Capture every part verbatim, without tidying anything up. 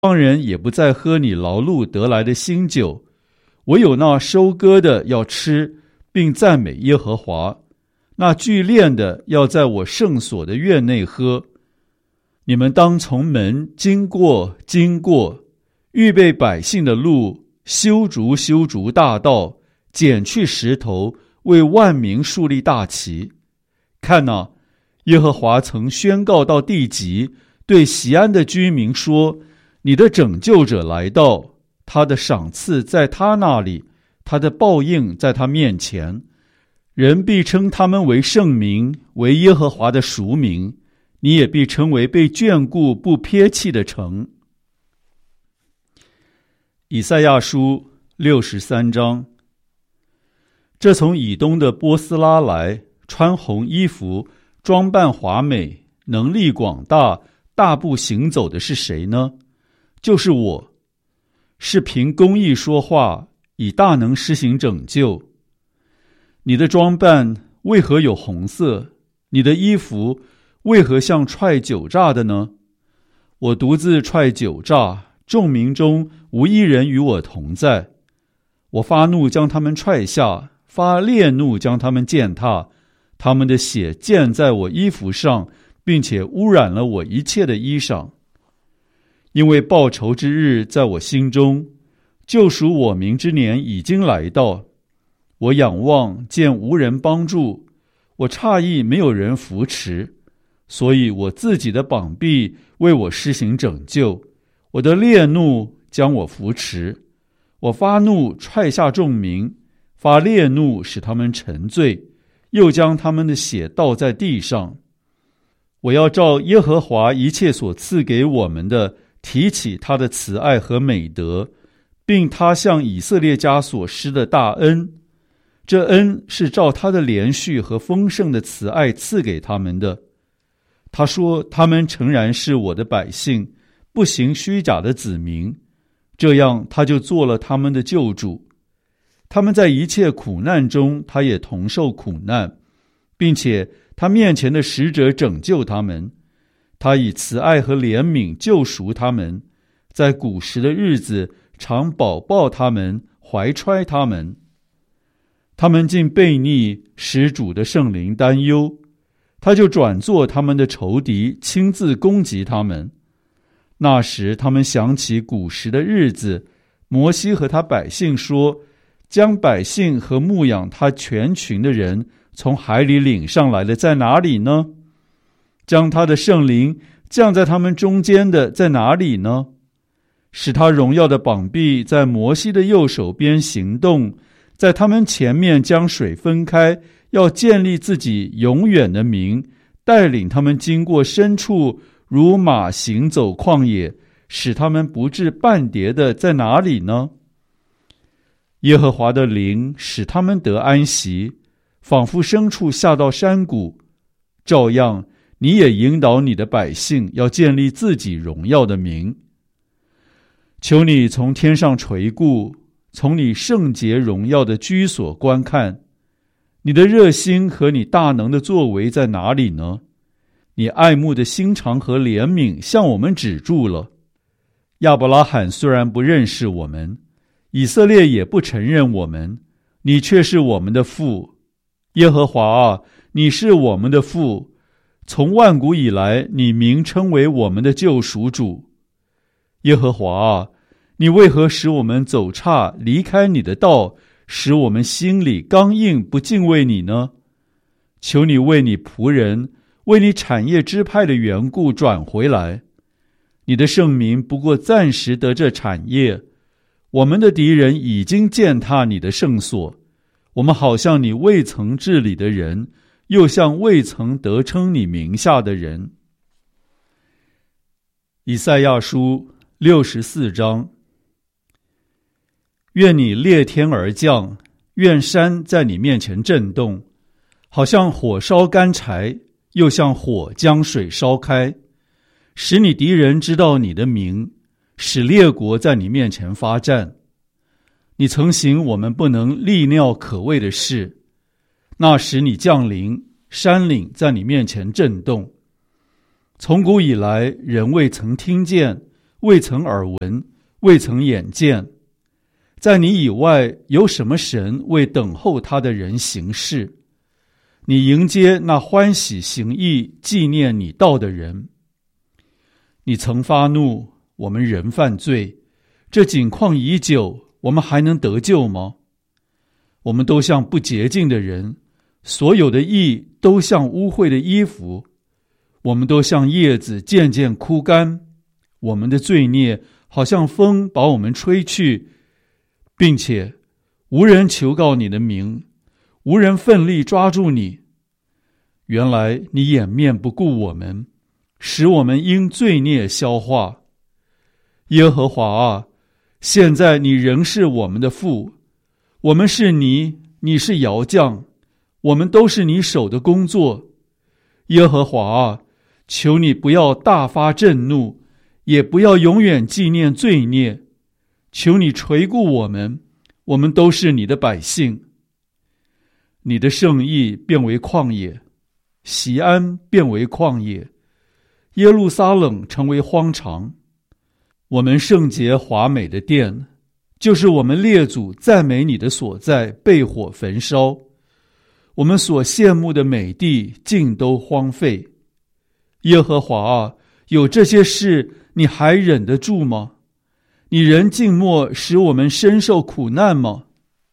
方人也不再喝你劳碌得来的新酒，唯有那收割的要吃，并赞美耶和华；那聚炼的要在我圣所的院内喝。你们当从门经过经过，预备百姓的路，修筑修筑大道，剪去石头，为万民树立大旗。看哪，耶和华曾宣告到地极，对锡安的居民说，你的拯救者来到，他的赏赐在他那里，他的报应在他面前。人必称他们为圣民，为耶和华的赎民，你也必称为被眷顾不撇弃的城。以赛亚书六十三章。这从以东的波斯拉来，穿红衣服，装扮华美，能力广大，大步行走的是谁呢？就是我，是凭公义说话，以大能施行拯救。你的装扮为何有红色？你的衣服为何像踹酒榨的呢？我独自踹酒榨，众民中无一人与我同在。我发怒将他们踹下，发烈怒将他们践踏，他们的血溅在我衣服上，并且污染了我一切的衣裳。因为报仇之日在我心中，救赎我民之年已经来到。我仰望见无人帮助，我诧异没有人扶持，所以我自己的膀臂为我施行拯救，我的烈怒将我扶持。我发怒踹下众民，发烈怒使他们沉醉，又将他们的血倒在地上。我要照耶和华一切所赐给我们的，提起他的慈爱和美德，并他向以色列家所施的大恩。这恩是照他的连续和丰盛的慈爱赐给他们的。他说，他们诚然是我的百姓，不行虚假的子民，这样他就做了他们的救主。他们在一切苦难中，他也同受苦难，并且他面前的使者拯救他们。他以慈爱和怜悯救赎他们，在古时的日子常保抱他们，怀揣他们。他们竟悖逆，使主的圣灵担忧，他就转作他们的仇敌，亲自攻击他们。那时他们想起古时的日子，摩西和他百姓说，将百姓和牧养他全群的人从海里领上来的在哪里呢？将他的圣灵降在他们中间的在哪里呢？使他荣耀的膀臂在摩西的右手边行动，在他们前面将水分开，要建立自己永远的名，带领他们经过深处，如马行走旷野，使他们不致半跌的在哪里呢？耶和华的灵使他们得安息，仿佛牲畜下到山谷。照样你也引导你的百姓，要建立自己荣耀的名。求你从天上垂顾，从你圣洁荣耀的居所观看。你的热心和你大能的作为在哪里呢？你爱慕的心肠和怜悯向我们止住了。亚伯拉罕虽然不认识我们，以色列也不承认我们，你却是我们的父。耶和华啊，你是我们的父，从万古以来，你名称为我们的救赎主。耶和华啊，你为何使我们走岔，离开你的道，使我们心里刚硬，不敬畏你呢？求你为你仆人，为你产业支派的缘故转回来。你的圣民不过暂时得这产业，我们的敌人已经践踏你的圣所。我们好像你未曾治理的人，又像未曾得称你名下的人。以赛亚书六十四章。愿你裂天而降，愿山在你面前震动，好像火烧干柴，又像火将水烧开，使你敌人知道你的名，使列国在你面前发战。你曾行我们不能力尿可畏的事，那时你降临，山岭在你面前震动。从古以来，人未曾听见， 未曾耳闻，未曾眼见。在你以外，有什么神为等候他的人行事？你迎接那欢喜行义、纪念你道的人。你曾发怒，我们人犯罪，这景况已久，我们还能得救吗？我们都像不洁净的人，所有的义都像污秽的衣服，我们都像叶子渐渐枯干，我们的罪孽好像风把我们吹去，并且无人求告你的名，无人奋力抓住你。原来你掩面不顾我们，使我们因罪孽消化。耶和华啊，现在你仍是我们的父，我们是泥，你是窑匠，我们都是你手的工作。耶和华啊，求你不要大发震怒，也不要永远纪念罪孽。求你垂顾我们，我们都是你的百姓。你的圣意变为旷野，锡安变为旷野，耶路撒冷成为荒场。我们圣洁华美的殿，就是我们列祖赞美你的所在，被火焚烧。我们所羡慕的美地尽都荒废。耶和华啊，有这些事你还忍得住吗？你仍静默，使我们深受苦难吗？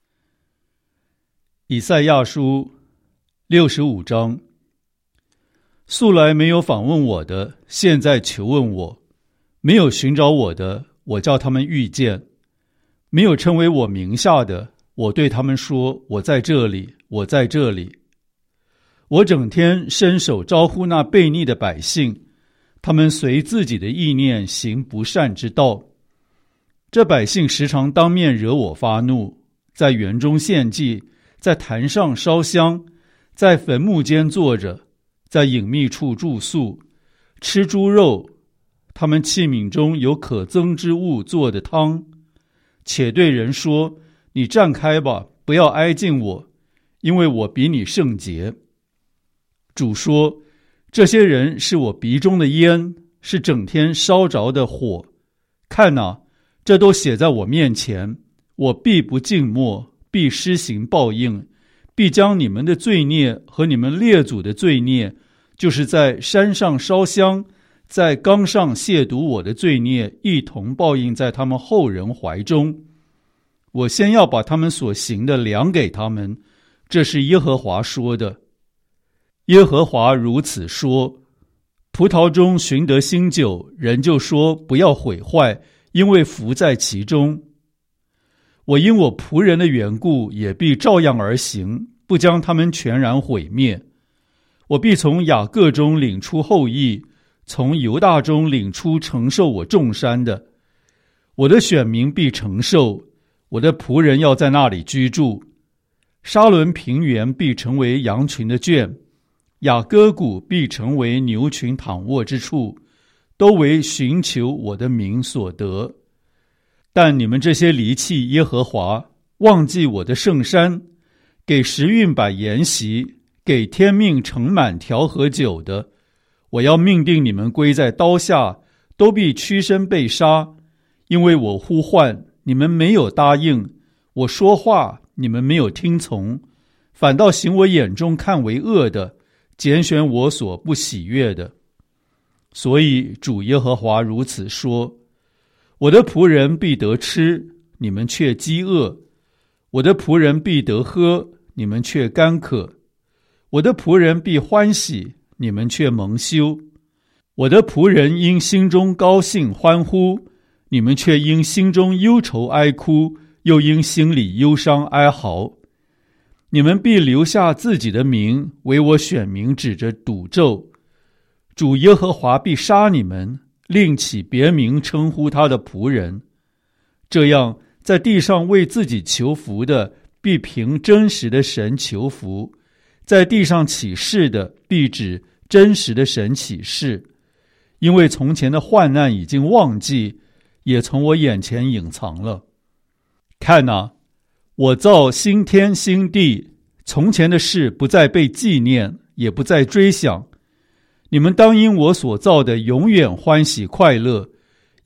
以赛亚书六十五章。素来没有访问我的，现在求问我；没有寻找我的，我叫他们遇见；没有称为我名下的，我对他们说：我在这里，我在这里。我整天伸手招呼那悖逆的百姓，他们随自己的意念行不善之道。这百姓时常当面惹我发怒，在园中献祭，在坛上烧香，在坟墓间坐着，在隐秘处住宿，吃猪肉，他们器皿中有可憎之物做的汤，且对人说：你站开吧，不要挨近我，因为我比你圣洁。主说：这些人是我鼻中的烟，是整天烧着的火。看哪，这都写在我面前，我必不静默，必施行报应，必将你们的罪孽和你们列祖的罪孽，就是在山上烧香，在冈上亵渎我的罪孽，一同报应在他们后人怀中。我先要把他们所行的量给他们，这是耶和华说的。耶和华如此说：葡萄中寻得新酒，人就说不要毁坏，因为福在其中。我因我仆人的缘故，也必照样而行，不将他们全然毁灭。我必从雅各中领出后裔，从犹大中领出承受我众山的。我的选民必承受，我的仆人要在那里居住。沙伦平原必成为羊群的圈，雅各谷必成为牛群躺卧之处，都为寻求我的名所得。但你们这些离弃耶和华，忘记我的圣山，给时运摆筵席，给天命盛满调和酒的，我要命定你们归在刀下，都必屈身被杀。因为我呼唤，你们没有答应；我说话，你们没有听从，反倒行我眼中看为恶的，拣选我所不喜悦的。所以主耶和华如此说：我的仆人必得吃，你们却饥饿；我的仆人必得喝，你们却干渴；我的仆人必欢喜，你们却蒙羞；我的仆人因心中高兴欢呼，你们却因心中忧愁哀哭，又因心里忧伤哀嚎。你们必留下自己的名，为我选民指着赌咒。主耶和华必杀你们，另起别名称呼他的仆人。这样，在地上为自己求福的，必凭真实的神求福；在地上起誓的，必指真实的神起誓。因为从前的患难已经忘记，也从我眼前隐藏了。看哪，我造新天新地，从前的事不再被纪念，也不再追想。你们当因我所造的永远欢喜快乐，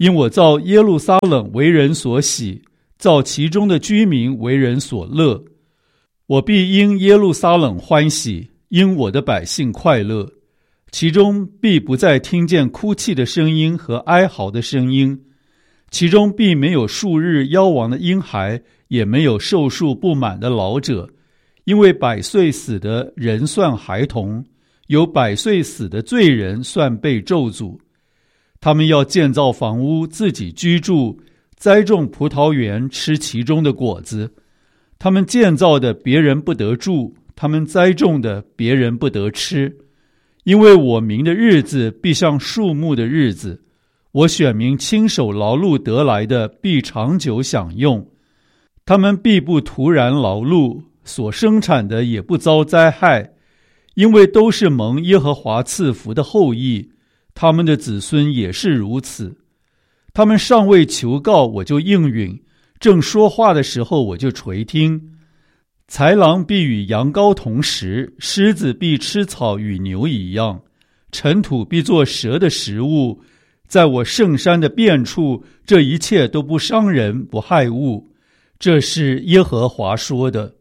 因我造耶路撒冷为人所喜，造其中的居民为人所乐。我必因耶路撒冷欢喜，因我的百姓快乐，其中必不再听见哭泣的声音和哀嚎的声音，其中必没有数日夭亡的婴孩，也没有寿数不满的老者，因为百岁死的人算孩童，有百岁死的罪人算被咒诅。他们要建造房屋自己居住，栽种葡萄园吃其中的果子。他们建造的别人不得住，他们栽种的别人不得吃。因为我民的日子必像树木的日子，我选民亲手劳碌得来的必长久享用。他们必不突然劳碌，所生产的也不遭灾害，因为都是蒙耶和华赐福的后裔，他们的子孙也是如此。他们尚未求告，我就应允；正说话的时候，我就垂听。豺狼必与羊羔同食，狮子必吃草与牛一样，尘土必作蛇的食物。在我圣山的遍处，这一切都不伤人，不害物。这是耶和华说的。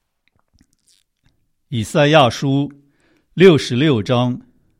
以赛亚书六十六章。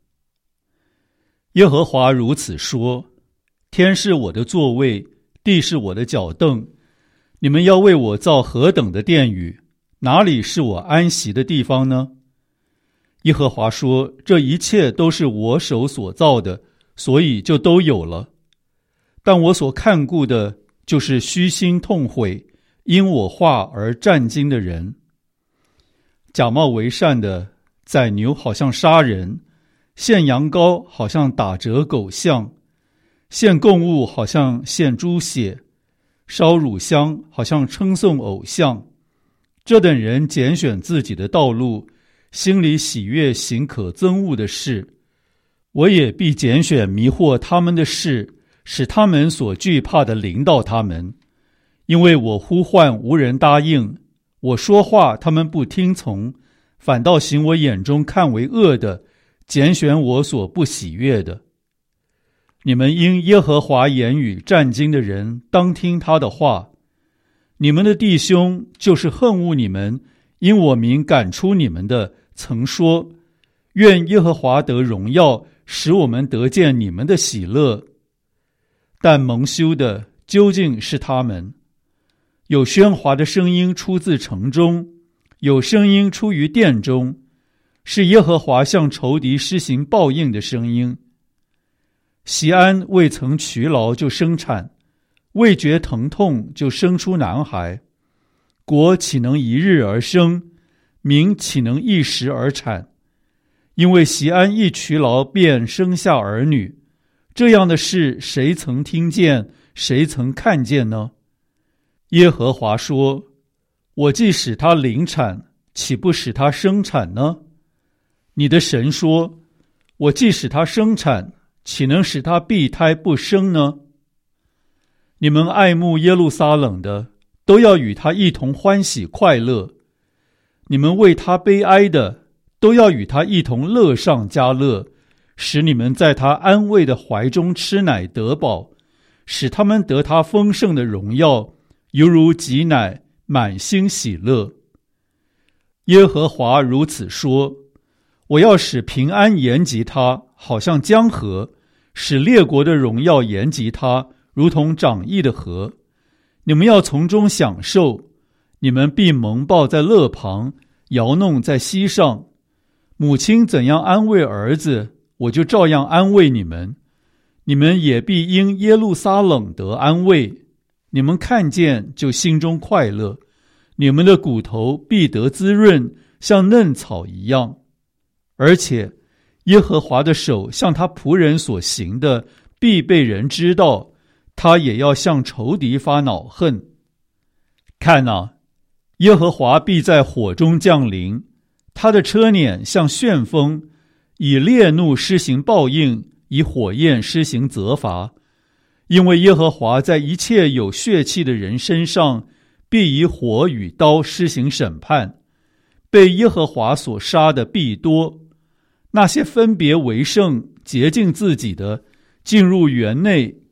耶和华如此说：天是我的座位，地是我的脚凳。你们要为我造何等的殿宇？哪里是我安息的地方呢？耶和华说：这一切都是我手所造的，所以就都有了。但我所看顾的，就是虚心痛悔，因我话而战惊的人。假冒为善的宰牛好像杀人，献羊羔好像打折狗象，献供物好像献猪血，烧乳香好像称颂偶像。这等人拣选自己的道路，心里喜悦行可憎恶的事。我也必拣选迷惑他们的事，使他们所惧怕的临到他们。因为我呼唤无人答应，我说话他们不听从，反倒行我眼中看为恶的，拣选我所不喜悦的。你们因耶和华言语战惊的人，当听他的话。你们的弟兄就是恨恶你们，因我名赶出你们的，曾说：愿耶和华得荣耀，使我们得见你们的喜乐。但蒙羞的究竟是他们。有喧哗的声音出自城中，有声音出于殿中，是耶和华向仇敌施行报应的声音。锡安未曾劬劳就生产，未觉疼痛就生出男孩。国岂能一日而生？民岂能一时而产？因为锡安一劬劳便生下儿女，这样的事谁曾听见，谁曾看见呢？耶和华说：我既使他临产，岂不使他生产呢？你的神说：我既使他生产，岂能使他闭胎不生呢？你们爱慕耶路撒冷的，都要与他一同欢喜快乐；你们为他悲哀的，都要与他一同乐上加乐，使你们在他安慰的怀中吃奶得饱，使他们得他丰盛的荣耀，犹如挤奶，满心喜乐。耶和华如此说：我要使平安延及他，好像江河；使列国的荣耀延及他，如同涨溢的河。你们要从中享受，你们必蒙抱在勒旁，摇弄在膝上。母亲怎样安慰儿子，我就照样安慰你们。你们也必因耶路撒冷得安慰。你们看见就心中快乐，你们的骨头必得滋润，像嫩草一样。而且耶和华的手向他仆人所行的，必被人知道，他也要向仇敌发恼恨。看啊，耶和华必在火中降临，他的车辇像旋风，以烈怒施行报应，以火焰施行责罚。因为耶和华在一切有血气的人身上，必以火与刀施行审判。被耶和华所杀的必多。那些分别为圣、洁净自己的，进入园内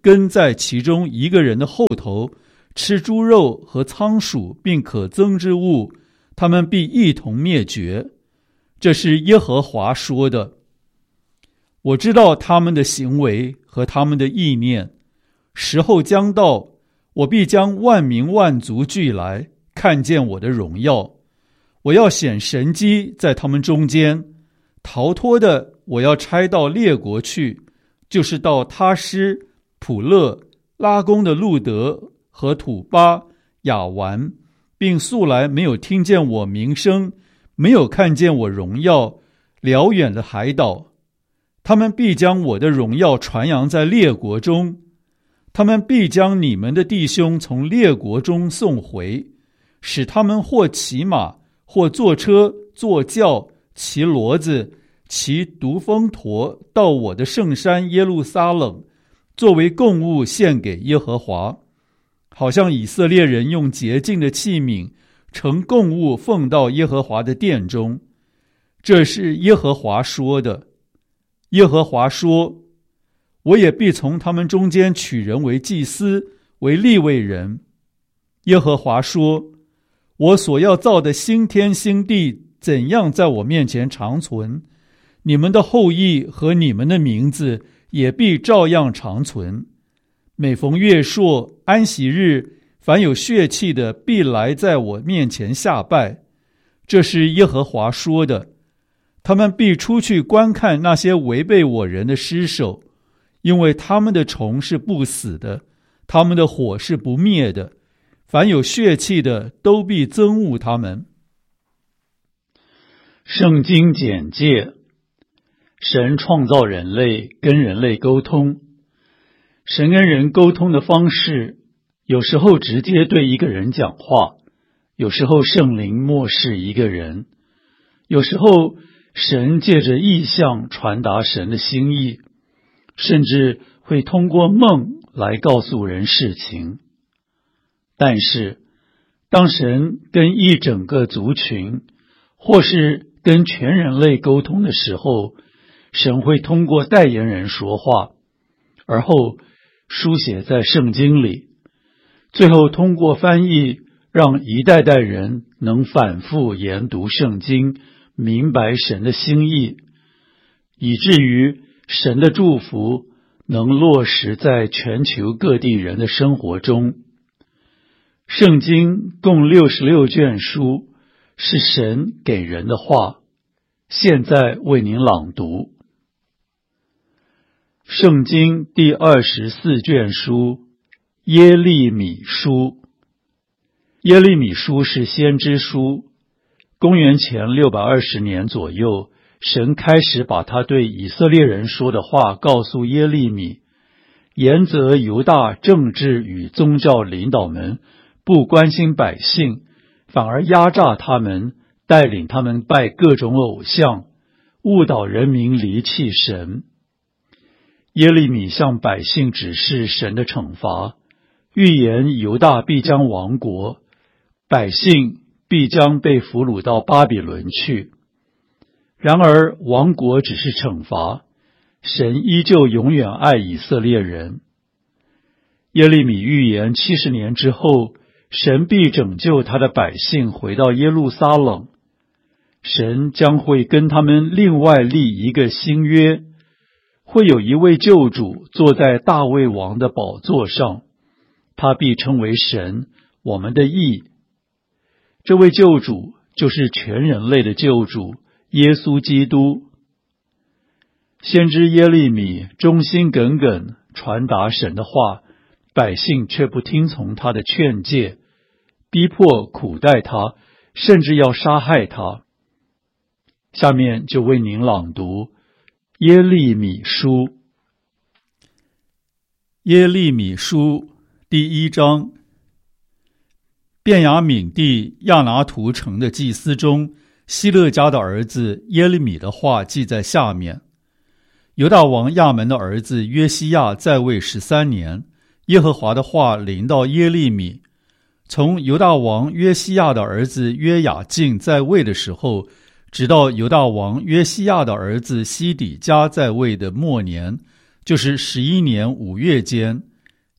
跟在其中一个人的后头，吃猪肉和仓鼠并可憎之物，他们必一同灭绝。这是耶和华说的。我知道他们的行为和他们的意念，时候将到，我必将万民万族聚来，看见我的荣耀。我要显神迹在他们中间，逃脱的我要差到列国去，就是到他施、普勒、拉宫的路德和土巴、亚完，并素来没有听见我名声，没有看见我荣耀，辽远的海岛。他们必将我的荣耀传扬在列国中，他们必将你们的弟兄从列国中送回，使他们或骑马，或坐车，坐轿，骑骡子，骑独峰驼，到我的圣山耶路撒冷，作为供物献给耶和华，好像以色列人用洁净的器皿盛供物奉到耶和华的殿中。这是耶和华说的。耶和华说，我也必从他们中间取人为祭司，为利未人。耶和华说，我所要造的新天新地怎样在我面前长存，你们的后裔和你们的名字也必照样长存。每逢月朔、安息日，凡有血气的必来在我面前下拜。这是耶和华说的。他们必出去观看那些违背我人的尸首，因为他们的虫是不死的，他们的火是不灭的，凡有血气的都必憎恶他们。圣经简介：神创造人类，跟人类沟通。神跟人沟通的方式，有时候直接对一个人讲话，有时候圣灵默示一个人，有时候神借着意象传达神的心意，甚至会通过梦来告诉人事情。但是，当神跟一整个族群，或是跟全人类沟通的时候，神会通过代言人说话，而后书写在圣经里，最后通过翻译，让一代代人能反复研读圣经，明白神的心意，以至于神的祝福能落实在全球各地人的生活中。圣经共六十六卷书，是神给人的话。现在为您朗读。圣经第二十四卷书，耶利米书。耶利米书是先知书。公元前六百二十年左右，神开始把他对以色列人说的话告诉耶利米，严责犹大政治与宗教领导们不关心百姓，反而压榨他们，带领他们拜各种偶像，误导人民离弃神。耶利米向百姓指示神的惩罚，预言犹大必将亡国，百姓必将被俘虏到巴比伦去。然而亡国只是惩罚，神依旧永远爱以色列人。耶利米预言七十年之后，神必拯救他的百姓回到耶路撒冷，神将会跟他们另外立一个新约，会有一位救主坐在大卫王的宝座上，他必称为神，我们的义。这位救主就是全人类的救主耶稣基督。先知耶利米忠心耿耿传达神的话，百姓却不听从他的劝诫，逼迫苦待他，甚至要杀害他。下面就为您朗读耶利米书。耶利米书第一章。便雅悯地亚拿图城的祭司中，希勒家的儿子耶利米的话记在下面。犹大王亚门的儿子约西亚在位十三年，耶和华的话临到耶利米。从犹大王约西亚的儿子约雅敬在位的时候，直到犹大王约西亚的儿子西底家在位的末年，就是十一年五月间，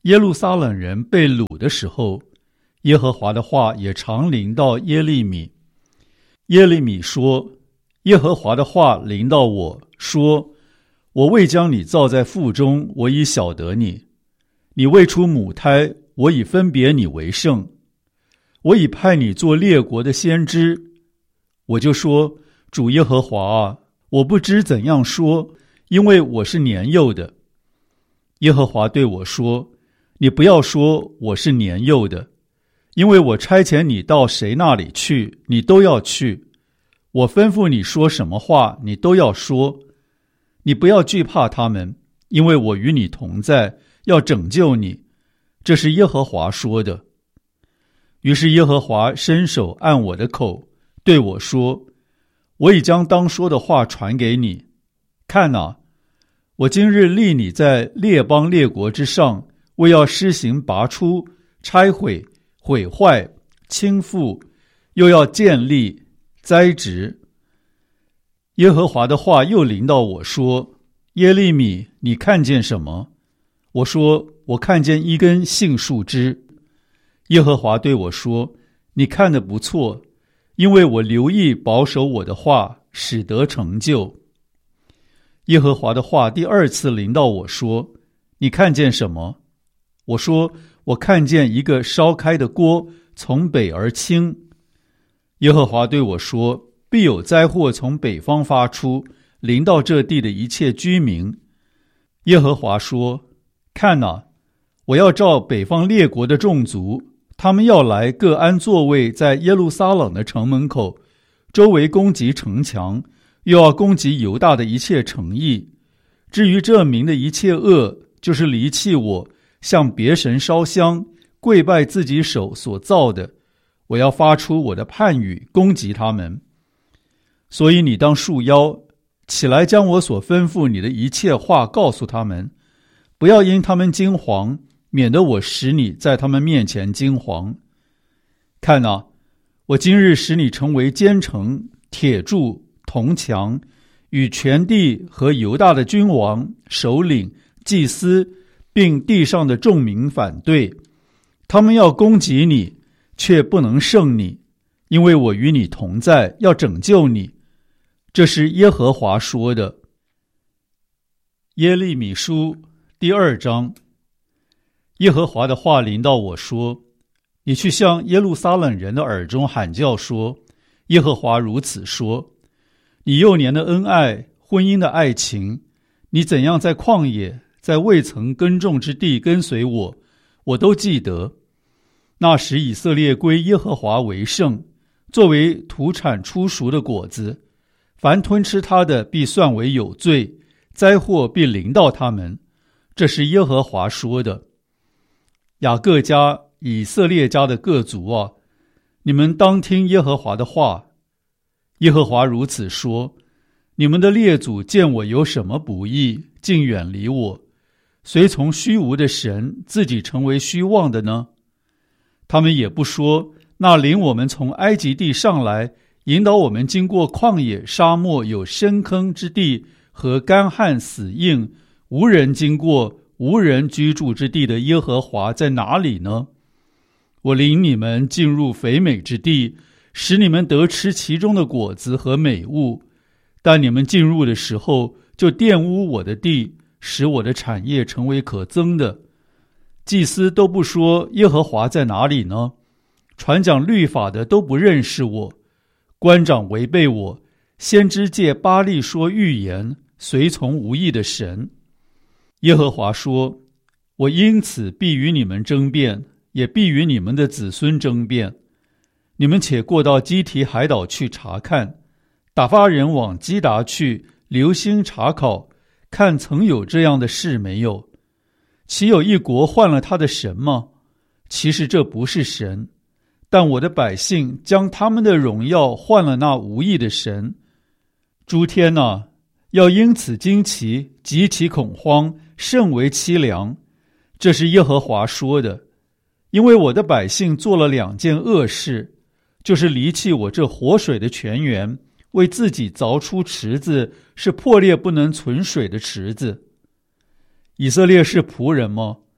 耶路撒冷人被掳的时候，耶和华的话也常临到耶利米。耶利米说，耶和华的话临到我说，我未将你造在腹中，我已晓得你；你未出母胎，我已分别你为圣。我已派你做列国的先知。我就说，主耶和华啊，我不知怎样说，因为我是年幼的。耶和华对我说，你不要说我是年幼的，因为我差遣你到谁那里去，你都要去。我吩咐你说什么话，你都要说。你不要惧怕他们，因为我与你同在，要拯救你。这是耶和华说的。于是耶和华伸手按我的口，对我说，我已将当说的话传给你。看哪，我今日立你在列邦列国之上，为要施行拔出、拆毁、毁坏、倾覆，又要建立、栽植。耶和华的话又临到我说，耶利米，你看见什么？我说，我看见一根杏树枝。耶和华对我说，你看得不错，因为我留意保守我的话，使得成就。耶和华的话第二次临到我说，你看见什么？我说，我看见一个烧开的锅从北而倾。耶和华对我说，必有灾祸从北方发出，临到这地的一切居民。耶和华说，看哪，我要召北方列国的众族，他们要来各安座位在耶路撒冷的城门口，周围攻击城墙，又要攻击犹大的一切城邑。至于这民的一切恶，就是离弃我，向别神烧香，跪拜自己手所造的，我要发出我的判语，攻击他们。所以你当束腰，起来将我所吩咐你的一切话告诉他们，不要因他们惊惶，免得我使你在他们面前惊惶。看哪，我今日使你成为坚城、铁柱、铜墙，与全地和犹大的君王、首领、祭司，并地上的众民反对。他们要攻击你，却不能胜你，因为我与你同在，要拯救你。这是耶和华说的。耶利米书第二章。耶和华的话临到我说，你去向耶路撒冷人的耳中喊叫说，耶和华如此说，你幼年的恩爱，婚姻的爱情，你怎样在旷野，在未曾耕种之地跟随我，我都记得。那时以色列归耶和华为圣，作为土产出熟的果子，凡吞吃它的必算为有罪，灾祸必临到他们。这是耶和华说的。雅各家、以色列家的各族啊，你们当听耶和华的话。耶和华如此说，你们的列祖见我有什么不义，竟远离我，随从虚无的神，自己成为虚妄的呢？他们也不说，那领我们从埃及地上来，引导我们经过旷野沙漠，有深坑之地和干旱死硬，无人经过，无人居住之地的耶和华在哪里呢？我领你们进入肥美之地，使你们得吃其中的果子和美物，但你们进入的时候，就玷污我的地，使我的产业成为可憎的。祭司都不说耶和华在哪里呢？传讲律法的都不认识我，官长违背我，先知借巴力说预言，随从无益的神。耶和华说，我因此必与你们争辩，也必与你们的子孙争辩。你们且过到基提海岛去查看，打发人往基达去，留心查考，看曾有这样的事没有。岂有一国换了他的神吗？其实这不是神，但我的百姓将他们的荣耀换了那无益的神。诸天啊，要因此惊奇，极其恐慌，甚为凄凉。这是耶和华说的。因为我的百姓做了两件恶事，就是离弃我这活水的泉源，为自己凿出池子，是破裂不能存水的池子。以色列是仆人吗？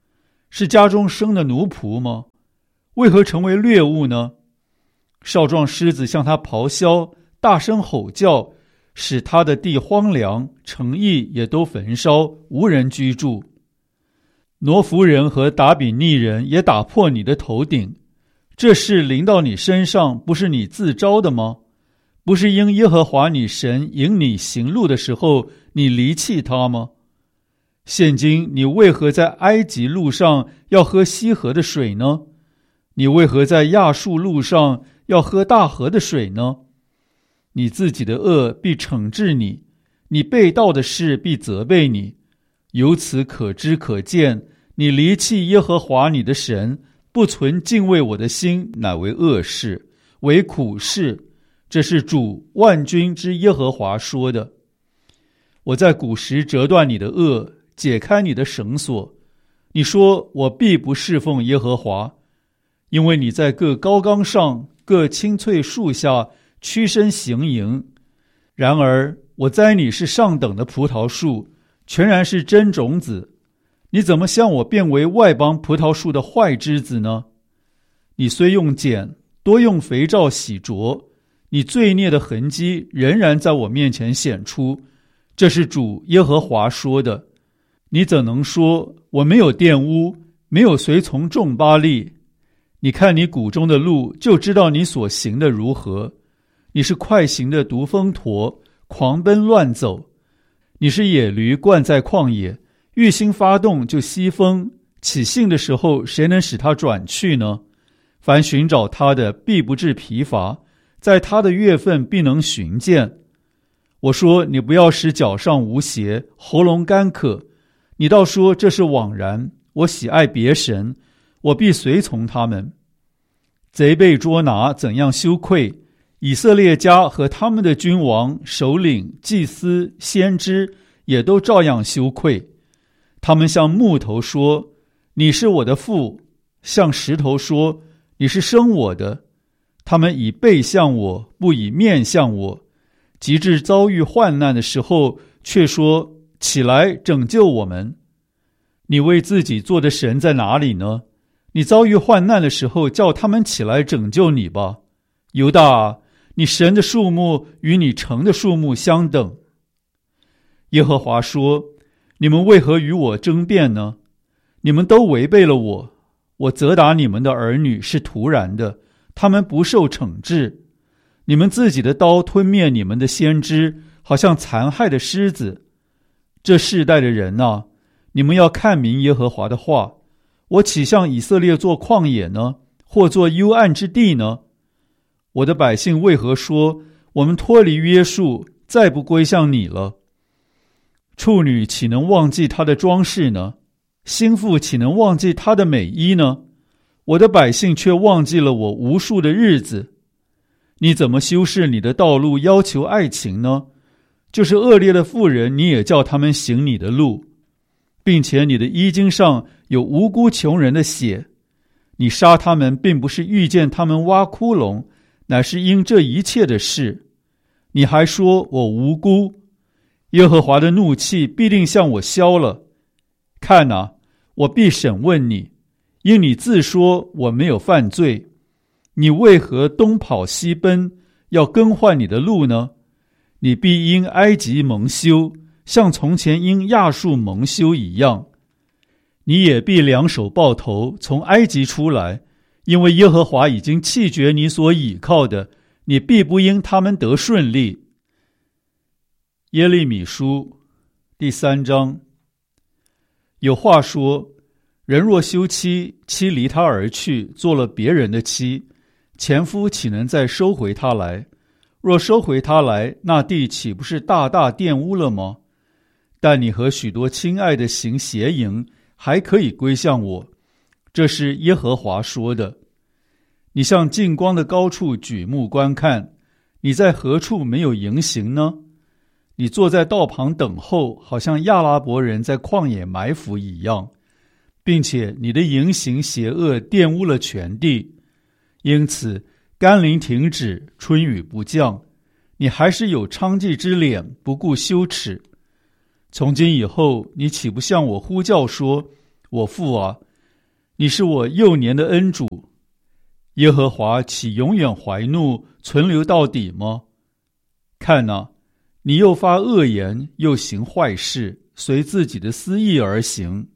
是家中生的奴仆吗？为何成为掠物呢？少壮狮子向他咆哮，大声吼叫，使他的地荒凉，城邑也都焚烧，无人居住。挪弗人和达比尼人也打破你的头顶，这事临到你身上，不是你自招的吗？不是因耶和华你神引你行路的时候，你离弃他吗？现今你为何在埃及路上要喝西河的水呢？你为何在亚述路上要喝大河的水呢？你自己的恶必惩治你，你背道的事必责备你。由此可知可见，你离弃耶和华你的神，不存敬畏我的心，乃为恶事，为苦事。这是主万军之耶和华说的。我在古时折断你的恶，解开你的绳索。你说我必不侍奉耶和华，因为你在各高冈上、各青翠树下屈身行营。然而我栽你是上等的葡萄树，全然是真种子。你怎么向我变为外邦葡萄树的坏枝子呢？你虽用碱，多用肥皂洗濯，你罪孽的痕迹仍然在我面前显出。这是主耶和华说的。你怎能说我没有玷污，没有随从众巴力？你看你谷中的路，就知道你所行的如何。你是快行的独峰驼，狂奔乱走。你是野驴惯在旷野，欲心发动就西风，起兴的时候，谁能使它转去呢？凡寻找他的，必不致疲乏，在他的月份必能寻见。我说你不要使脚上无鞋，喉咙干渴。你倒说这是枉然，我喜爱别神，我必随从他们。贼被捉拿，怎样羞愧？以色列家和他们的君王、首领、祭司、先知也都照样羞愧。他们向木头说，你是我的父；向石头说，你是生我的。他们以背向我，不以面向我。及至遭遇患难的时候，却说，起来拯救我们。你为自己做的神在哪里呢？你遭遇患难的时候，叫他们起来拯救你吧。犹大，你神的数目与你城的数目相等。耶和华说，你们为何与我争辩呢？你们都违背了我。我责打你们的儿女是突然的，他们不受惩治。你们自己的刀吞灭你们的先知，好像残害的狮子。这世代的人啊，你们要看明耶和华的话。我岂向以色列做旷野呢？或做幽暗之地呢？我的百姓为何说，我们脱离约束，再不归向你了？处女岂能忘记她的装饰呢？心腹岂能忘记她的美衣呢？我的百姓却忘记了我无数的日子。你怎么修饰你的道路，要求爱情呢？就是恶劣的妇人，你也叫他们行你的路，并且你的衣襟上有无辜穷人的血。你杀他们，并不是遇见他们挖窟窿，乃是因这一切的事。你还说我无辜，耶和华的怒气必定向我消了。看啊，我必审问你，因你自说我没有犯罪。你为何东跑西奔，要更换你的路呢？你必因埃及蒙羞，像从前因亚述蒙羞一样。你也必两手抱头，从埃及出来，因为耶和华已经弃绝你所倚靠的，你必不因他们得顺利。耶利米书第三章。有话说，人若休妻，妻离他而去，做了别人的妻，前夫岂能再收回他来？若收回他来，那地岂不是大大玷污了吗？但你和许多亲爱的行邪淫，还可以归向我，这是耶和华说的。你向近光的高处举目观看，你在何处没有淫行呢？你坐在道旁等候，好像亚拉伯人在旷野埋伏一样，并且你的淫行邪恶玷污了全地。因此甘霖停止，春雨不降，你还是有娼妓之脸，不顾羞耻。从今以后，你岂不向我呼叫说，我父啊， 你是我幼年的恩主，耶和华岂永远怀怒，存留到底吗？看哪，你又发恶言，又行坏事，随自己的私意而行。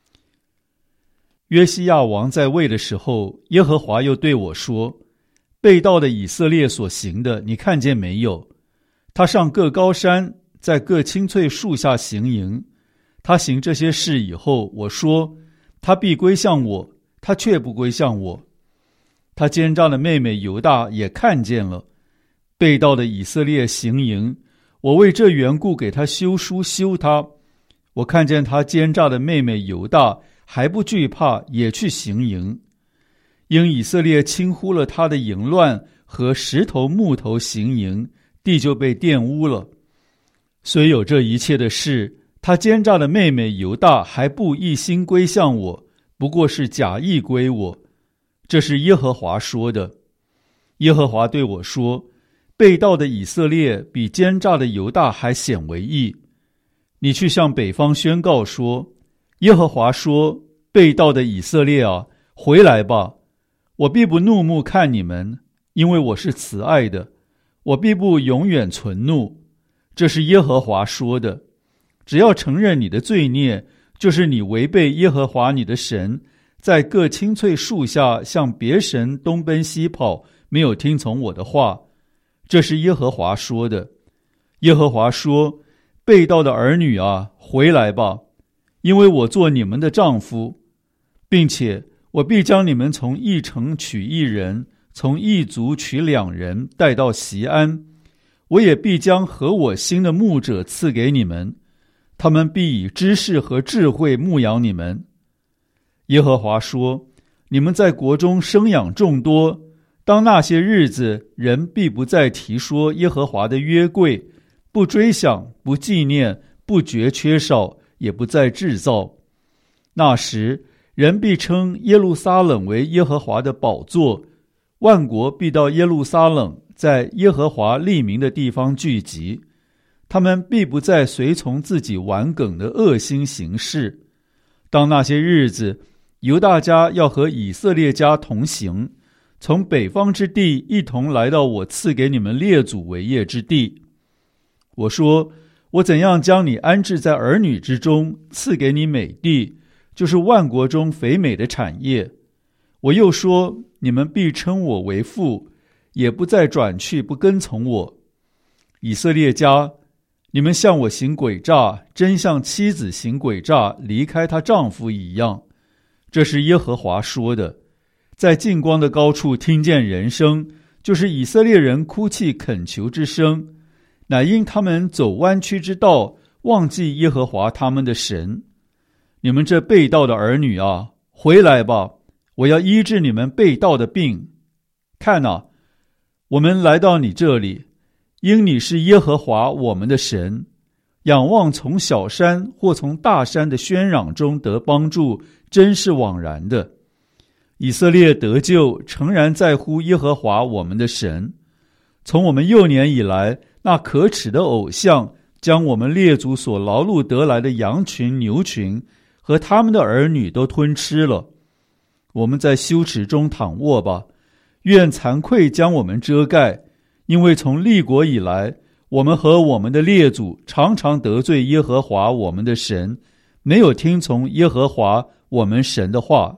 约西亚王在位的时候，耶和华又对我说，背道的以色列所行的，你看见没有？他上各高山，在各青翠树下行营。他行这些事以后，我说，他必归向我，他却不归向我。他奸诈的妹妹犹大也看见了，背道的以色列行营，我为这缘故给他修书休他。我看见他奸诈的妹妹犹大还不惧怕，也去行营。因以色列轻忽了他的淫乱和石头木头行营，地就被玷污了。虽有这一切的事，他奸诈的妹妹犹大还不一心归向我，不过是假意归我。这是耶和华说的。耶和华对我说，背道的以色列比奸诈的犹大还显为义。你去向北方宣告说，耶和华说，背道的以色列啊，回来吧，我必不怒目看你们，因为我是慈爱的，我必不永远存怒。这是耶和华说的。只要承认你的罪孽，就是你违背耶和华你的神，在各青翠树下向别神东奔西跑，没有听从我的话。这是耶和华说的。耶和华说，背道的儿女啊，回来吧，因为我做你们的丈夫，并且我必将你们从一城取一人，从一族取两人，带到锡安。我也必将合我心的牧者赐给你们，他们必以知识和智慧牧养你们。耶和华说，你们在国中生养众多，当那些日子，人必不再提说耶和华的约柜，不追想，不纪念，不觉缺少，也不再制造。那时，人必称耶路撒冷为耶和华的宝座，万国必到耶路撒冷，在耶和华立名的地方聚集。他们必不再随从自己顽梗的恶心行事。当那些日子，犹大家要和以色列家同行，从北方之地一同来到我赐给你们列祖为业之地。我说，我怎样将你安置在儿女之中，赐给你美地，就是万国中肥美的产业。我又说，你们必称我为父，也不再转去不跟从我。以色列家，你们向我行诡诈，真像妻子行诡诈，离开她丈夫一样。这是耶和华说的。在近光的高处听见人声，就是以色列人哭泣恳求之声，乃因他们走弯曲之道，忘记耶和华他们的神。你们这背道的儿女啊，回来吧，我要医治你们背道的病。看哪，我们来到你这里，因你是耶和华我们的神。仰望从小山或从大山的喧嚷中得帮助，真是枉然的。以色列得救，诚然在乎耶和华我们的神。从我们幼年以来，那可耻的偶像将我们列祖所劳碌得来的羊群牛群和他们的儿女都吞吃了。我们在羞耻中躺卧吧，愿惭愧将我们遮盖，因为从立国以来，我们和我们的列祖常常得罪耶和华我们的神，没有听从耶和华我们神的话。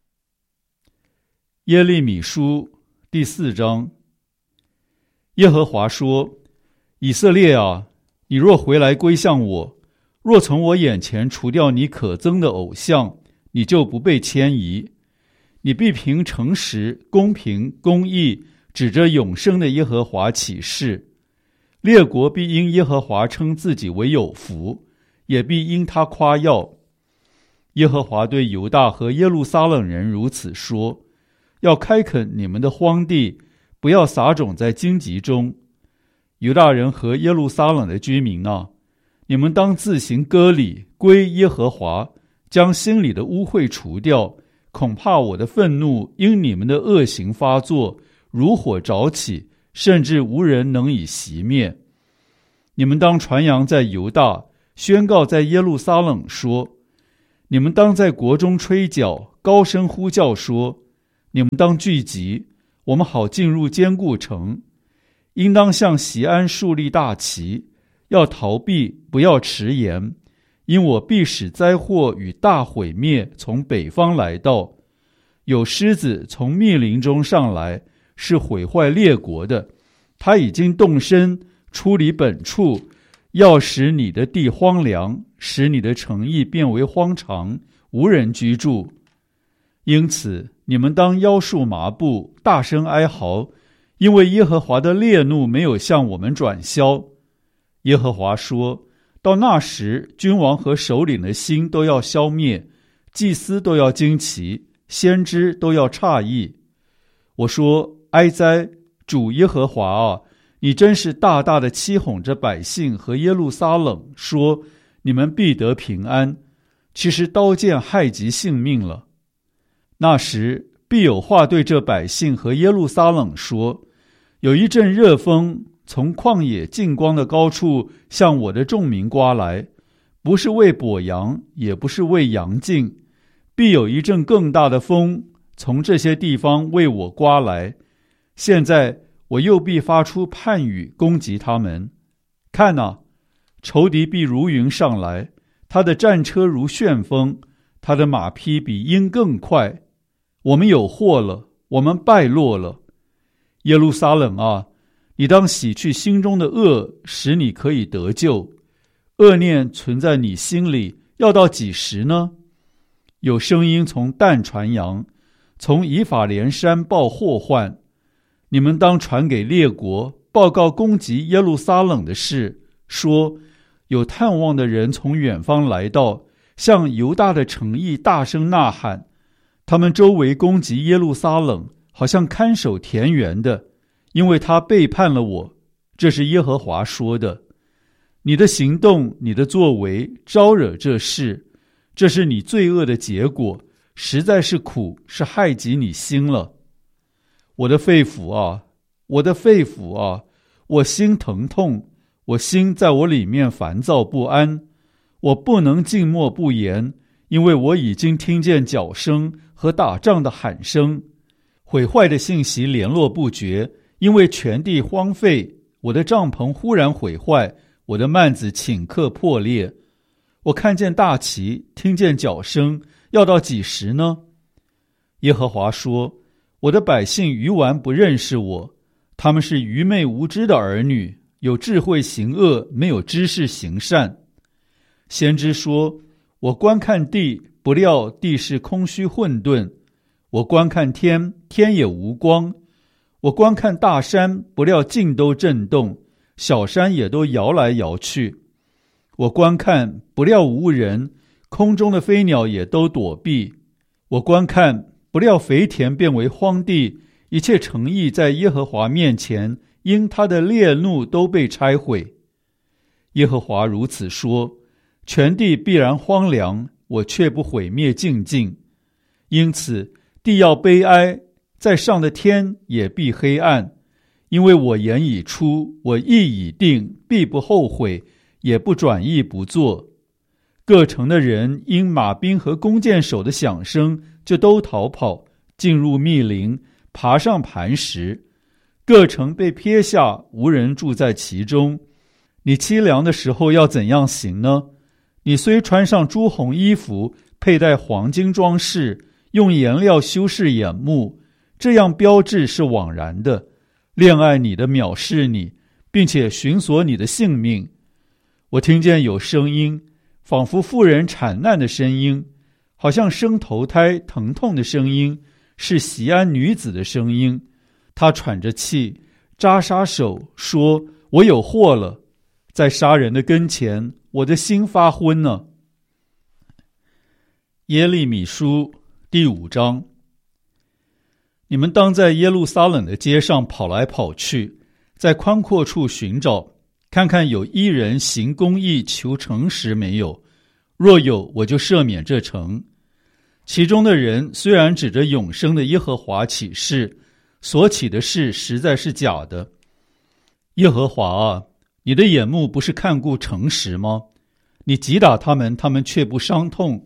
耶利米书第四章。耶和华说，以色列啊，你若回来归向我，若从我眼前除掉你可憎的偶像，你就不被迁移。你必凭诚实、公平、公义，指着永生的耶和华起誓。列国必因耶和华称自己为有福，也必因他夸耀。耶和华对犹大和耶路撒冷人如此说，要开垦你们的荒地，不要撒种在荆棘中。犹大人和耶路撒冷的居民啊，你们当自行割礼，归耶和华，将心里的污秽除掉，恐怕我的愤怒因你们的恶行发作，如火着起，甚至无人能以熄灭。你们当传扬在犹大，宣告在耶路撒冷说， 你们当在国中吹角，高声呼叫说：你们当聚集，我们好进入坚固城。应当向锡安树立大旗，要逃避，不要迟延，因我必使灾祸与大毁灭从北方来到。有狮子从密林中上来，是毁坏列国的，他已经动身出离本处，要使你的地荒凉，使你的城邑变为荒场，无人居住。因此你们当腰束麻布，大声哀嚎，因为耶和华的烈怒没有向我们转消。耶和华说，到那时，君王和首领的心都要消灭，祭司都要惊奇，先知都要诧异。我说，哀哉，主耶和华啊，你真是大大的欺哄着百姓和耶路撒冷，说你们必得平安，其实刀剑害及性命了。那时必有话对这百姓和耶路撒冷说，有一阵热风从旷野近光的高处向我的众民刮来，不是为跛羊，也不是为羊尽，必有一阵更大的风从这些地方为我刮来。现在我又必发出判语攻击他们。看哪，仇敌必如云上来，他的战车如旋风，他的马匹比鹰更快。我们有祸了，我们败落了。耶路撒冷啊，你当洗去心中的恶，使你可以得救。恶念存在你心里，要到几时呢？有声音从但传扬，从以法莲山报祸患。你们当传给列国，报告攻击耶路撒冷的事，说有探望的人从远方来到，向犹大的城邑大声呐喊。他们周围攻击耶路撒冷，好像看守田园的，因为他背叛了我。这是耶和华说的。你的行动，你的作为，招惹这事，这是你罪恶的结果，实在是苦，是害及你心了。我的肺腑啊，我的肺腑啊，我心疼痛，我心在我里面烦躁不安，我不能静默不言，因为我已经听见脚声和打仗的喊声。毁坏的信息联络不绝，因为全地荒废，我的帐篷忽然毁坏，我的幔子顷刻破裂。我看见大旗，听见脚声，要到几时呢？耶和华说，我的百姓愚顽不认识我，他们是愚昧无知的儿女，有智慧行恶，没有知识行善。先知说，我观看地，不料地是空虚混沌。我观看天，天也无光。我观看大山，不料尽都震动，小山也都摇来摇去。我观看，不料无人，空中的飞鸟也都躲避。我观看，不料肥田变为荒地，一切城邑在耶和华面前，因他的烈怒都被拆毁。耶和华如此说，全地必然荒凉，我却不毁灭尽尽。因此地要悲哀，在上的天也必黑暗，因为我言已出，我意已定，必不后悔，也不转意不做。各城的人因马兵和弓箭手的响声，就都逃跑，进入密林，爬上磐石。各城被撇下，无人住在其中。你凄凉的时候要怎样行呢？你虽穿上朱红衣服，佩戴黄金装饰，用颜料修饰眼目，这样标志是枉然的。恋爱你的藐视你，并且寻索你的性命。我听见有声音，仿佛妇人产难的声音，好像生头胎疼痛的声音，是锡安女子的声音。她喘着气，扎杀手，说，我有祸了，在杀人的跟前，我的心发昏呢。耶利米书第五章。你们当在耶路撒冷的街上跑来跑去，在宽阔处寻找，看看有一人行公义求诚实没有，若有，我就赦免这城。其中的人虽然指着永生的耶和华起誓，所起的事实在是假的。耶和华啊，你的眼目不是看顾诚实吗？你击打他们，他们却不伤痛；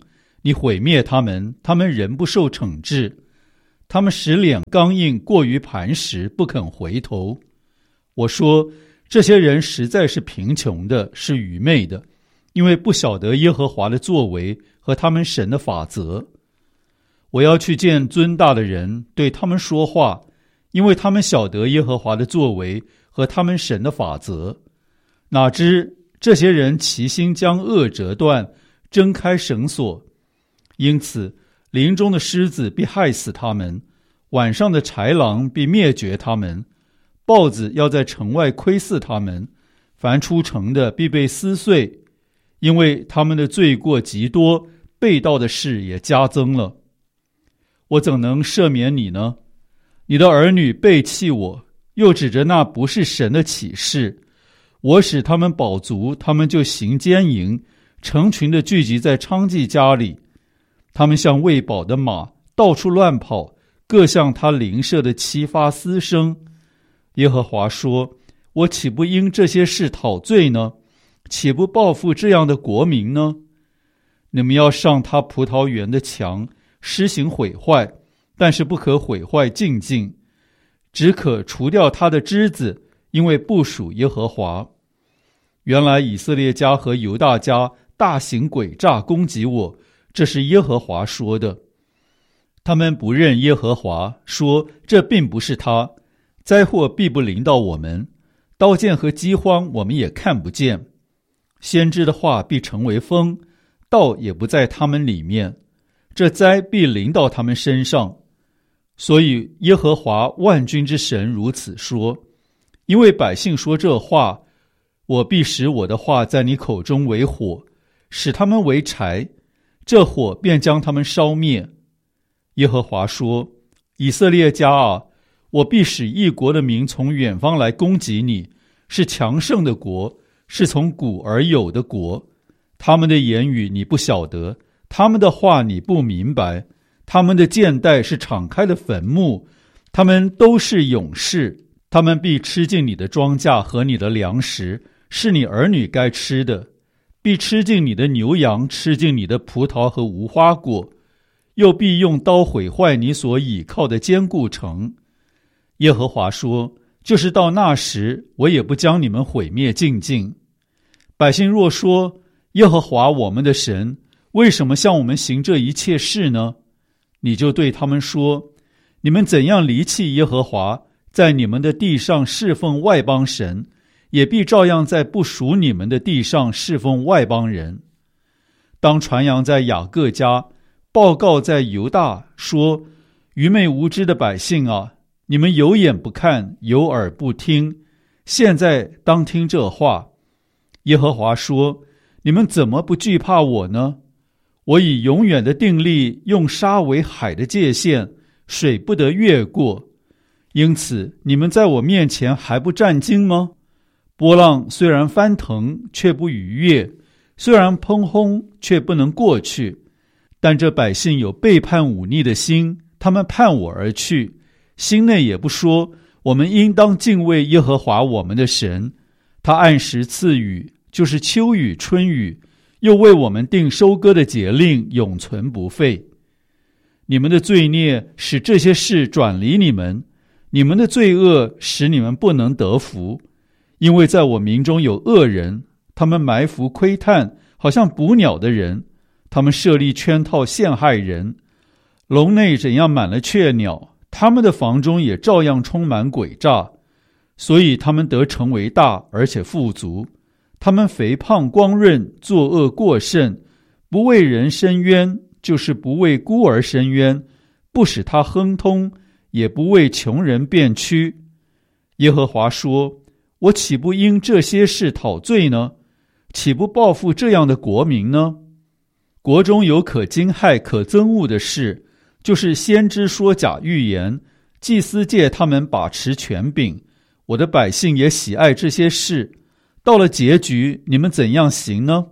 你毁灭他们，他们仍不受惩治。他们使脸刚硬，过于磐石，不肯回头。我说，这些人实在是贫穷的，是愚昧的，因为不晓得耶和华的作为和他们神的法则。我要去见尊大的人，对他们说话，因为他们晓得耶和华的作为和他们神的法则。哪知这些人齐心将恶折断，挣开绳索，因此林中的狮子必害死他们，晚上的豺狼必灭绝他们，豹子要在城外窥伺他们，凡出城的必被撕碎，因为他们的罪过极多，背道的事也加增了。我怎能赦免你呢？你的儿女背弃我，又指着那不是神的启示。我使他们饱足，他们就行奸淫，成群的聚集在娼妓家里。他们像喂饱的马，到处乱跑，各像他邻舍的妻发私生。耶和华说，我岂不因这些事讨罪呢？岂不报复这样的国民呢？你们要上他葡萄园的墙，施行毁坏，但是不可毁坏净尽，只可除掉他的枝子，因为不属耶和华。原来以色列家和犹大家大行诡诈攻击我，这是耶和华说的。他们不认耶和华，说这并不是他，灾祸必不临到我们，刀剑和饥荒我们也看不见。先知的话必成为风，道也不在他们里面，这灾必临到他们身上。所以耶和华万军之神如此说，因为百姓说这话，我必使我的话在你口中为火，使他们为柴，这火便将他们烧灭。耶和华说，以色列家啊，我必使异国的民从远方来攻击你，是强盛的国，是从古而有的国。他们的言语你不晓得，他们的话你不明白，他们的箭袋是敞开的坟墓，他们都是勇士，他们必吃尽你的庄稼和你的粮食，是你儿女该吃的，必吃尽你的牛羊，吃尽你的葡萄和无花果，又必用刀毁坏你所倚靠的坚固城。耶和华说，就是到那时，我也不将你们毁灭尽尽。百姓若说，耶和华我们的神为什么向我们行这一切事呢？你就对他们说，你们怎样离弃耶和华，在你们的地上侍奉外邦神，也必照样在不属你们的地上侍奉外邦人。当传扬在雅各家，报告在犹大，说，愚昧无知的百姓啊，你们有眼不看，有耳不听，现在当听这话。耶和华说，你们怎么不惧怕我呢？我以永远的定力，用沙为海的界限，水不得越过。因此你们在我面前还不战惊吗？波浪虽然翻腾，却不逾越，虽然砰轰，却不能过去。但这百姓有背叛忤逆的心，他们叛我而去，心内也不说，我们应当敬畏耶和华我们的神。他按时赐雨，就是秋雨春雨，又为我们定收割的节令，永存不废。你们的罪孽使这些事转离你们，你们的罪恶使你们不能得福。因为在我民中有恶人，他们埋伏窥探，好像捕鸟的人，他们设立圈套陷害人。笼内怎样满了雀鸟，他们的房中也照样充满诡诈。所以他们得成为大，而且富足。他们肥胖光润，作恶过甚，不为人伸冤，就是不为孤儿伸冤，不使他亨通，也不为穷人辩屈。耶和华说，我岂不因这些事讨罪呢？岂不报复这样的国民呢？国中有可惊骇可憎恶的事，就是先知说假预言，祭司借他们把持权柄，我的百姓也喜爱这些事。到了结局，你们怎样行呢？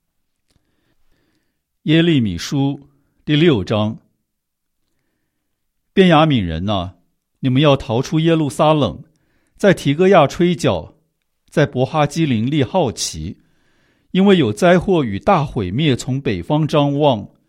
耶利米书第六章。便雅悯人啊，你们要逃出耶路撒冷，在提哥亚吹角，在伯哈基林立号旗，因为有灾祸与大毁灭从北方张望。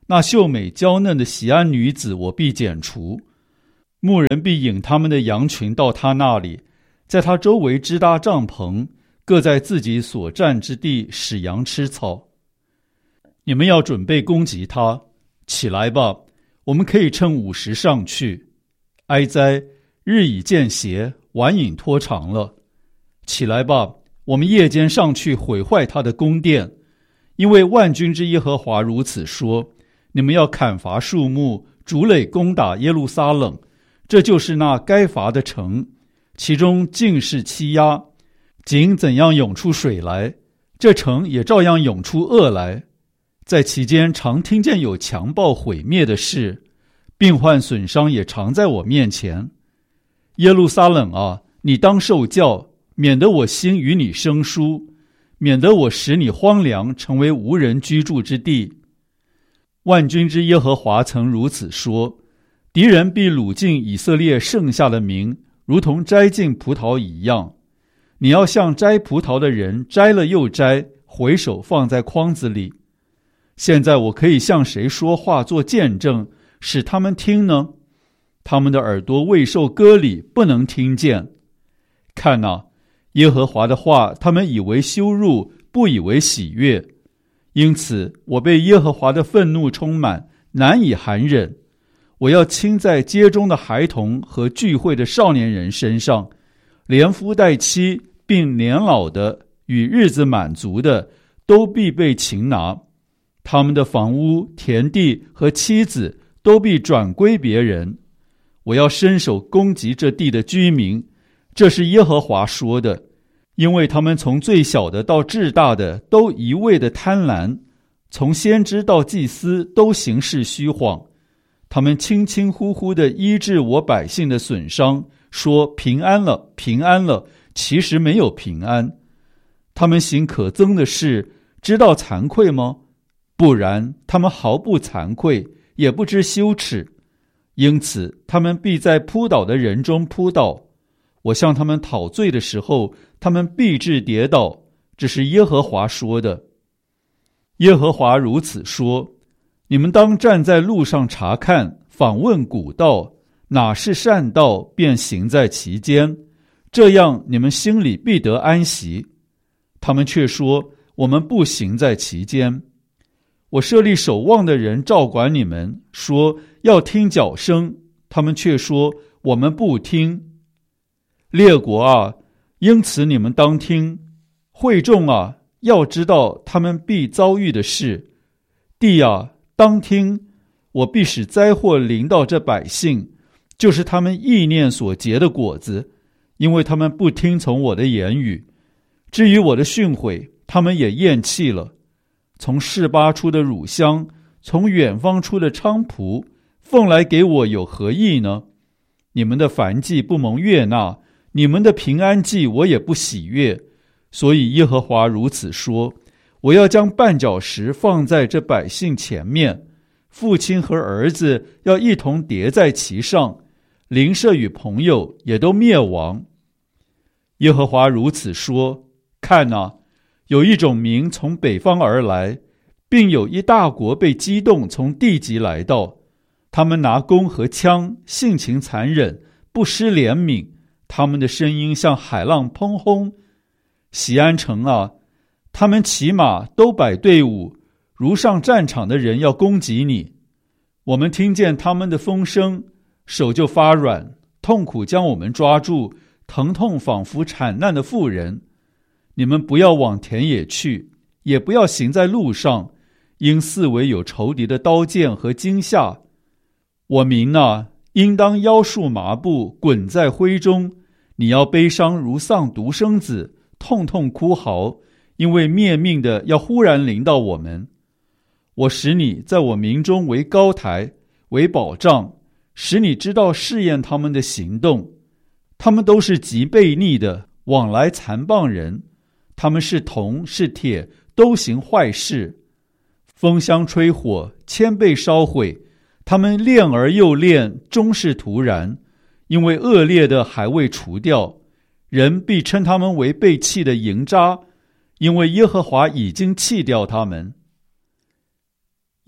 那秀美娇嫩的锡安女子我必剪除。牧人必引他们的羊群到他那里，在他周围支搭帐篷，各在自己所占之地使羊吃草。你们要准备攻击他，起来吧，我们可以趁午时上去。哀哉，日已渐斜，晚影拖长了。起来吧，我们夜间上去毁坏他的宫殿，因为万军之耶和华如此说：你们要砍伐树木，筑垒攻打耶路撒冷，这就是那该伐的城，其中尽是欺压。井怎样涌出水来，这城也照样涌出恶来。在其间常听见有强暴毁灭的事，病患损伤也常在我面前。耶路撒冷啊，你当受教，免得我心与你生疏，免得我使你荒凉，成为无人居住之地。万军之耶和华曾如此说：敌人必掳尽以色列剩下的民，如同摘尽葡萄一样。你要像摘葡萄的人，摘了又摘，回手放在筐子里。现在我可以向谁说话做见证，使他们听呢？他们的耳朵未受割礼，不能听见。看哪，耶和华的话，他们以为羞辱，不以为喜悦。因此我被耶和华的愤怒充满，难以含忍。我要倾在街中的孩童和聚会的少年人身上，连夫带妻并年老的与日子满足的，都必被擒拿。他们的房屋、田地和妻子都必转归别人。我要伸手攻击这地的居民，这是耶和华说的，因为他们从最小的到至大的都一味的贪婪，从先知到祭司都行事虚谎。他们轻轻呼呼地医治我百姓的损伤，说平安了，平安了，其实没有平安。他们行可憎的事，知道惭愧吗？不然，他们毫不惭愧，也不知羞耻。因此，他们必在扑倒的人中扑倒。我向他们讨罪的时候，他们必致跌倒。这是耶和华说的。耶和华如此说：你们当站在路上查看，访问古道，哪是善道，便行在其间，这样你们心里必得安息。他们却说：我们不行在其间。我设立守望的人照管你们，说要听脚声，他们却说我们不听。列国啊，因此你们当听；会众啊，要知道他们必遭遇的事。地啊，当听，我必使灾祸临到这百姓，就是他们意念所结的果子，因为他们不听从我的言语。至于我的训诲，他们也厌弃了。从示巴出的乳香，从远方出的菖蒲，奉来给我有何益呢？你们的燔祭不蒙悦纳，你们的平安祭我也不喜悦。所以耶和华如此说：我要将绊脚石放在这百姓前面，父亲和儿子要一同叠在其上，邻舍与朋友也都灭亡。耶和华如此说：看哪，有一种民从北方而来，并有一大国被激动从地极来到。他们拿弓和枪，性情残忍，不失怜悯。他们的声音像海浪砰轰。锡安城啊，他们骑马都摆队伍，如上战场的人要攻击你。我们听见他们的风声，手就发软，痛苦将我们抓住，疼痛仿佛产难的妇人。你们不要往田野去，也不要行在路上，因四围有仇敌的刀剑和惊吓。我民啊，应当腰束麻布，滚在灰中。你要悲伤如丧独生子，痛痛哭嚎，因为灭命的要忽然临到我们。我使你在我民中为高台，为保障，使你知道试验他们的行动。他们都是极悖逆的，往来残谤人。他们是铜是铁，都行坏事。风箱吹火，千倍烧毁。他们炼而又炼，终是徒然，因为恶劣的还未除掉。人必称他们为被弃的营渣，因为耶和华已经弃掉他们。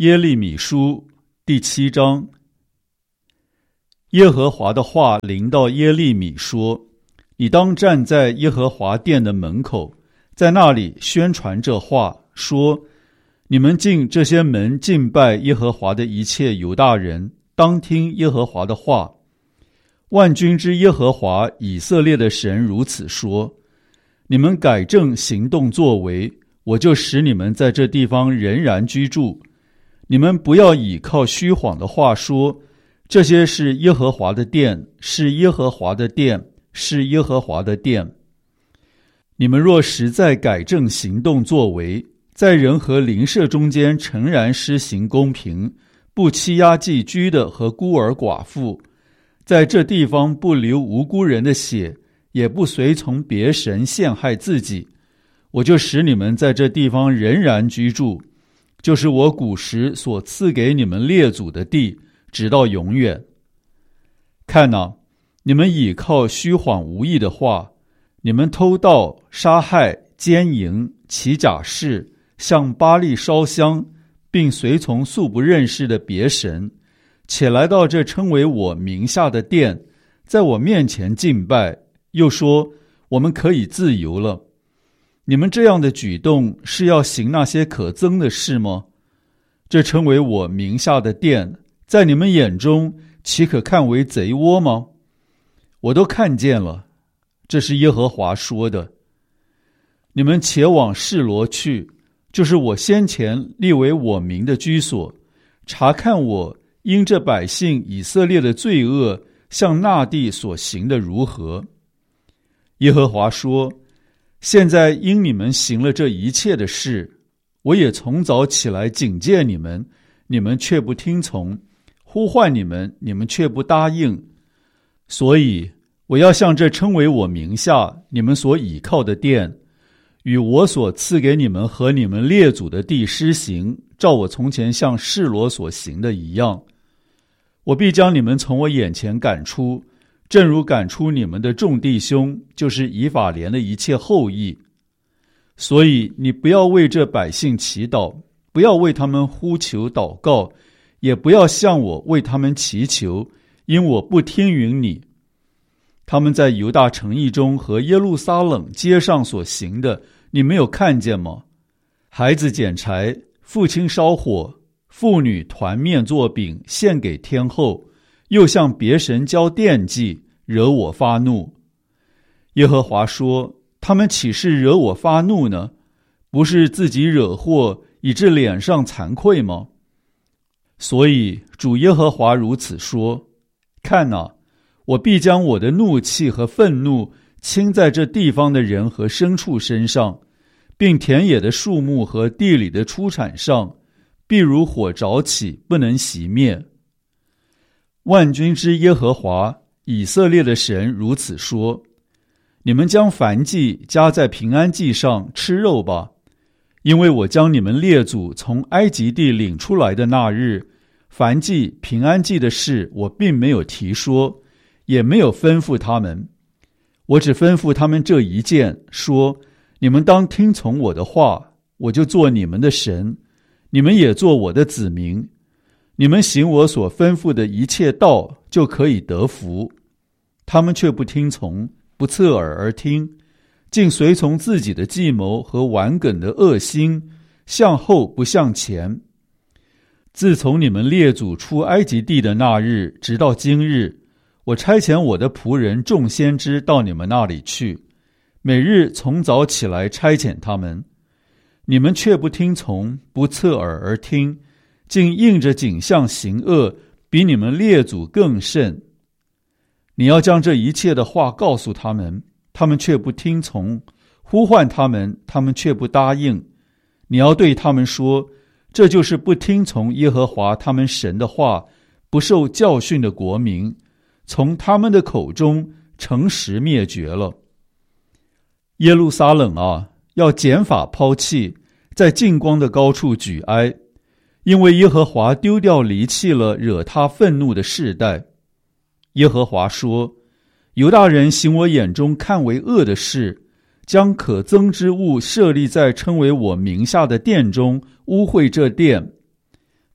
耶利米书第七章。耶和华的话临到耶利米说：你当站在耶和华殿的门口，在那里宣传这话，说：你们进这些门敬拜耶和华的一切犹大人，当听耶和华的话。万军之耶和华以色列的神如此说：你们改正行动作为，我就使你们在这地方仍然居住。你们不要倚靠虚谎的话说，这些是耶和华的殿，是耶和华的殿，是耶和华的殿。你们若实在改正行动作为，在人和邻舍中间诚然施行公平，不欺压寄居的和孤儿寡妇，在这地方不流无辜人的血，也不随从别神陷害自己，我就使你们在这地方仍然居住，就是我古时所赐给你们列祖的地，直到永远。看哪，你们倚靠虚谎无益的话，你们偷盗、杀害、奸淫、起假誓，向巴力烧香，并随从素不认识的别神，且来到这称为我名下的殿，在我面前敬拜，又说我们可以自由了。你们这样的举动是要行那些可憎的事吗？这称为我名下的殿，在你们眼中岂可看为贼窝吗？我都看见了，这是耶和华说的。你们且往示罗去，就是我先前立为我名的居所，查看我因这百姓以色列的罪恶向那地所行的如何。耶和华说：现在因你们行了这一切的事，我也从早起来警戒你们，你们却不听从，呼唤你们，你们却不答应。所以我要向这称为我名下你们所倚靠的殿，与我所赐给你们和你们列祖的地施行，照我从前向示罗所行的一样。我必将你们从我眼前赶出，正如赶出你们的众弟兄，就是以法莲的一切后裔。所以你不要为这百姓祈祷，不要为他们呼求祷告，也不要向我为他们祈求，因我不听允你。他们在犹大城邑中和耶路撒冷街上所行的，你没有看见吗？孩子捡柴，父亲烧火，妇女团面做饼献给天后，又向别神交奠祭，惹我发怒。耶和华说：他们岂是惹我发怒呢？不是自己惹祸，以致脸上惭愧吗？所以主耶和华如此说：看哪，我必将我的怒气和愤怒倾在这地方的人和牲畜身上，并田野的树木和地里的出产上，必如火着起，不能熄灭。万军之耶和华以色列的神如此说：你们将燔祭加在平安祭上吃肉吧，因为我将你们列祖从埃及地领出来的那日，燔祭平安祭的事我并没有提说，也没有吩咐他们。我只吩咐他们这一件，说：你们当听从我的话，我就做你们的神，你们也做我的子民。你们行我所吩咐的一切道，就可以得福。他们却不听从，不侧耳而听，竟随从自己的计谋和顽梗的恶心，向后不向前。自从你们列祖出埃及地的那日，直到今日，我差遣我的仆人众先知到你们那里去，每日从早起来差遣他们，你们却不听从，不侧耳而听，竟应着景象行恶，比你们列祖更甚。你要将这一切的话告诉他们，他们却不听从，呼唤他们，他们却不答应。你要对他们说，这就是不听从耶和华他们神的话，不受教训的国民，从他们的口中诚实灭绝了。耶路撒冷啊，要剪发抛弃，在净光的高处举哀，因为耶和华丢掉离弃了惹他愤怒的世代。耶和华说：犹大人行我眼中看为恶的事，将可憎之物设立在称为我名下的殿中，污秽这殿。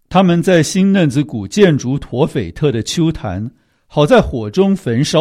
他们在新嫩子谷建筑陀斐特的丘坛，好在火中焚烧